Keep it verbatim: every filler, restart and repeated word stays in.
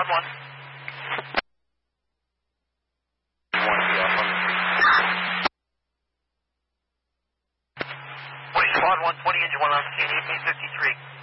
Squad one. twenty Squad one, twenty engine one on scene, eighteen fifty-three.